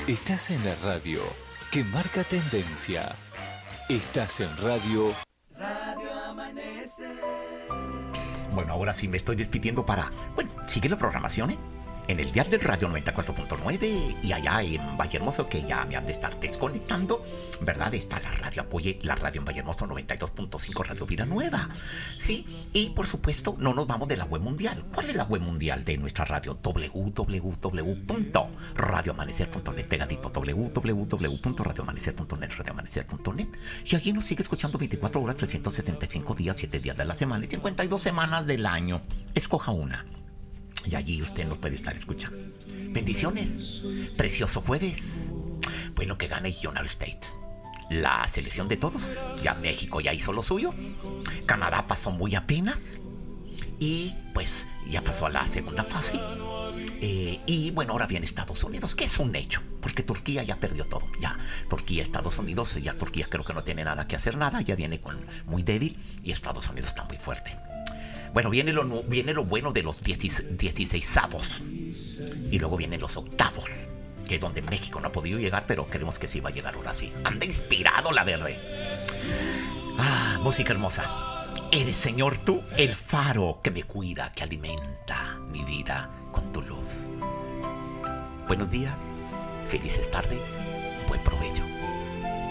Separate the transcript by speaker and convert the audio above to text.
Speaker 1: Estás en la radio que marca tendencia. Estás en radio.
Speaker 2: Bueno, ahora sí me estoy despidiendo para... Bueno, sigue la programación, ¿eh? En el dial del radio 94.9 y allá en Vallehermoso, que ya me han de estar desconectando, ¿verdad? Está la radio Apoye, la radio en Vallehermoso 92.5 Radio Vida Nueva. Sí, y por supuesto no nos vamos de la web mundial. ¿Cuál es la web mundial de nuestra radio? www.radioamanecer.net, pegadito, www.radioamanecer.net, radioamanecer.net. Y allí nos sigue escuchando 24 horas, 365 días, 7 días de la semana y 52 semanas del año. Escoja una. Y allí usted nos puede estar escuchando. Bendiciones. Precioso jueves. Bueno, que gane United States. La selección de todos. Ya México ya hizo lo suyo. Canadá pasó muy apenas. Y pues ya pasó a la segunda fase. Y bueno, ahora viene Estados Unidos, que es un hecho. Porque Turquía ya perdió todo. Ya Turquía, Estados Unidos, ya Turquía creo que no tiene nada que hacer nada. Ya viene muy débil. Y Estados Unidos está muy fuerte. Bueno, viene lo bueno de los 16avos. Y luego vienen los octavos, que es donde México no ha podido llegar, pero creemos que sí va a llegar ahora sí. Anda inspirado la verde. Ah, música hermosa. Eres, Señor, tú el faro que me cuida, que alimenta mi vida con tu luz. Buenos días, felices tardes, buen provecho.